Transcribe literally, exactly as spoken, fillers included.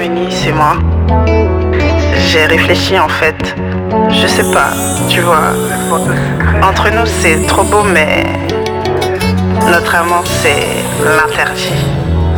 Eunice, c'est moi. J'ai réfléchi en fait. Je sais pas, tu vois. Entre nous c'est trop beau mais notre amour c'est l'interdit.